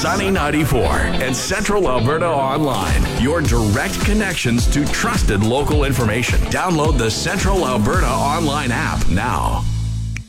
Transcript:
Sunny 94 and Central Alberta Online. Your direct connections to trusted local information. Download the Central Alberta Online app now.